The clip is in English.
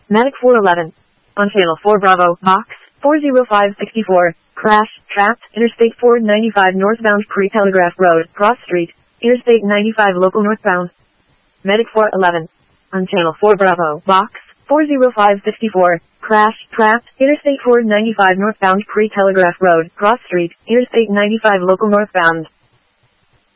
Medic 411. On Channel 4 Bravo, Box 40564. Crash, trapped, Interstate 495 northbound Pre-Telegraph Road, Cross Street, Interstate 95 local northbound. Medic 411. On Channel 4 Bravo, Box 40564. Crash, trapped, Interstate 495 northbound Pre-Telegraph Road, Cross Street, Interstate 95 local northbound.